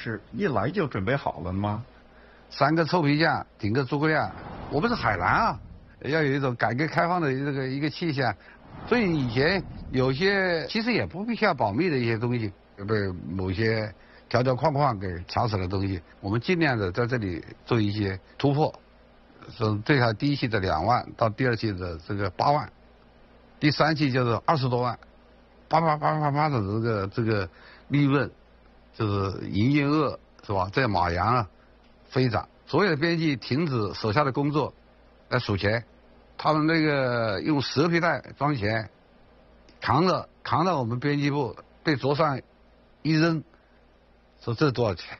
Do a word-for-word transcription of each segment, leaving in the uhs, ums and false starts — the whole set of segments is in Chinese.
是一来就准备好了吗？ 三个臭皮匠顶个诸葛亮，我们是海南啊，要有一种改革开放的这个一个气象。所以以前有些其实也不必须要保密的一些东西，被某些条条框框给卡死的东西，我们尽量的在这里做一些突破。从最开第一期的两万到第二期的这个八万，第三期就是二十多万，八八八八八的这个这个利润，就是营业额是吧？在马洋啊飞涨，所有的编辑停止手下的工作来数钱，他们那个用蛇皮袋装钱，扛着扛到我们编辑部对桌上一扔，说这是多少钱？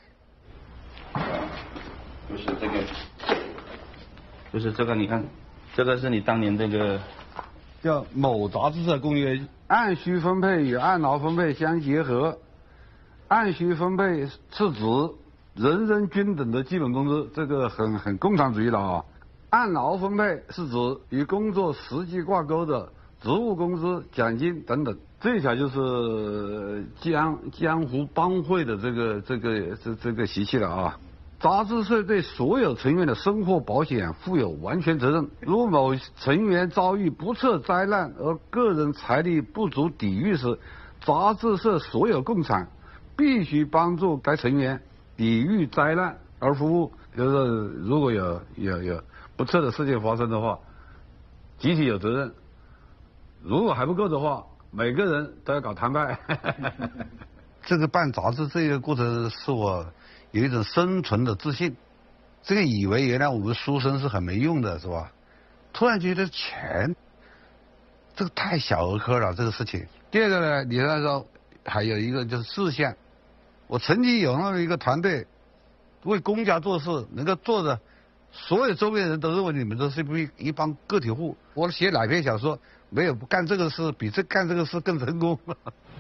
就是这个。就是这个，你看，这个是你当年这个叫某杂志社公约，按需分配与按劳分配相结合。按需分配是指人人均等的基本工资，这个很很共产主义的啊。按劳分配是指与工作实际挂钩的职务工资、奖金等等。这一条就是江江湖帮会的这个这个这这个习气了啊。杂志社对所有成员的生活保险负有完全责任。如某成员遭遇不测灾难而个人财力不足抵御时，杂志社所有共产必须帮助该成员抵御灾难而服务。就是如果有有有不测的事情发生的话，集体有责任。如果还不够的话，每个人都要搞摊派。这个办杂志这个过程是我有一种生存的自信，这个以为原来我们书生是很没用的，是吧？突然觉得钱，这个太小儿科了，这个事情。第二个呢，你那时候还有一个就是志向。我曾经有那么一个团队，为公家做事，能够做的，所有周边人都认为你们都是一一帮个体户。我写哪篇小说，没有干这个事比这干这个事更成功。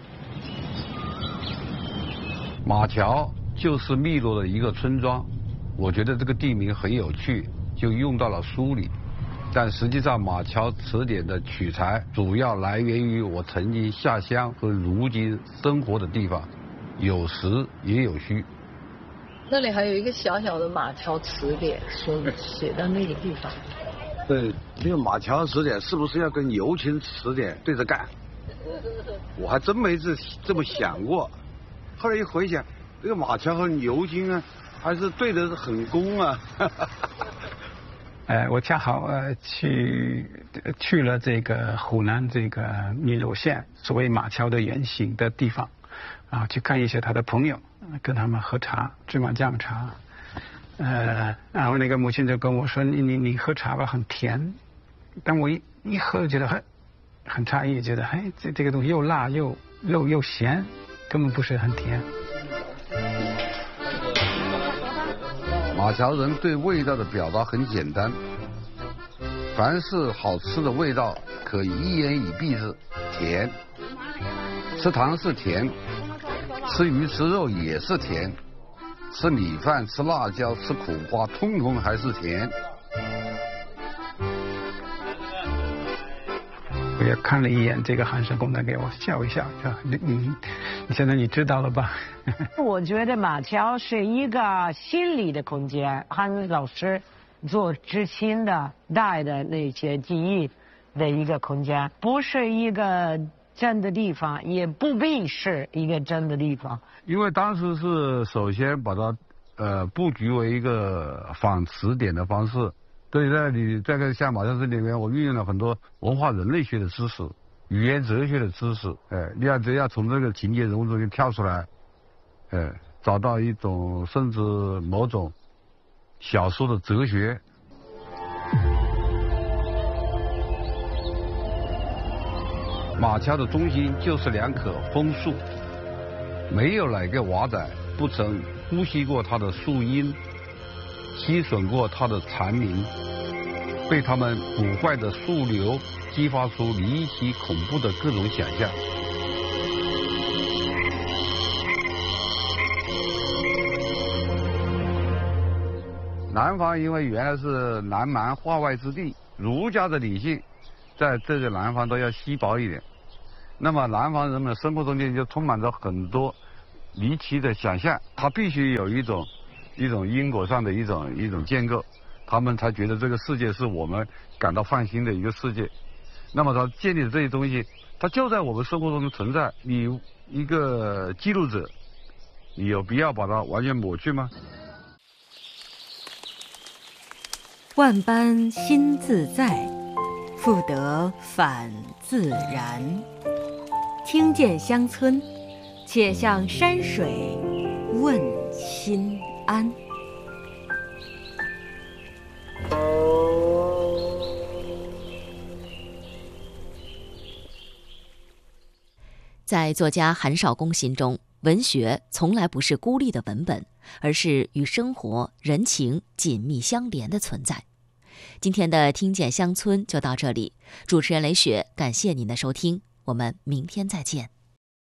马桥就是汨罗的一个村庄，我觉得这个地名很有趣，就用到了书里。但实际上，马桥词典的取材主要来源于我曾经下乡和如今生活的地方，有实也有虚。 那里还有一个小小的马桥词典，说写到那个地方。 对，这个马桥词典是不是要跟尤勤词典对着干？我还真没这这么想过。后来一回想，这个马桥和牛津啊，还是对的很公啊。 呃，我恰好呃去去了这个湖南这个汨罗县所谓马桥的原型的地方，啊，去看一些他的朋友，跟他们喝茶，芝麻酱茶。呃，然后那个母亲就跟我说：“你你你喝茶吧，很甜。”但我一一喝觉得很很诧异，觉得哎这这个东西又辣又又又咸。根本不是很甜。 马桥人对味道的表达很简单，凡是好吃的味道可以一言以蔽之，甜。吃糖是甜，吃鱼吃肉也是甜，吃米饭吃辣椒吃苦瓜通通还是甜。 我也看了一眼这个寒舍功能，给我笑一笑，说你你你现在你知道了吧？ 我觉得马桥是一个心理的空间，韩老师做知青的带的那些记忆的一个空间，不是一个真的地方，也不必是一个真的地方。 因为当时是首先把它呃布局为一个仿词典的方式。对，在你这个像马桥词里面，我运用了很多文化人类学的知识、语言哲学的知识，哎，你要只要从这个情节人物中间跳出来，哎，找到一种甚至某种小说的哲学。马桥的中心就是两棵枫树，没有哪个娃仔不曾呼吸过它的树荫，吸吮过它的蝉鸣，被它们古怪的树瘤激发出离奇恐怖的各种想象。南方因为原来是南蛮化外之地，儒家的理性在这个南方都要稀薄一点，那么南方人们的生活中间就充满着很多离奇的想象，它必须有一种一种因果上的一种一种建构，他们才觉得这个世界是我们感到放心的一个世界。那么他建立的这些东西，它就在我们生活中存在。你一个记录者，你有必要把它完全抹去吗？ 万般心自在，复得返自然。听见乡村，且向山水问心安。 在作家韩少功心中，文学从来不是孤立的文本，而是与生活、人情紧密相连的存在。今天的听见乡村就到这里，主持人雷雪，感谢您的收听，我们明天再见。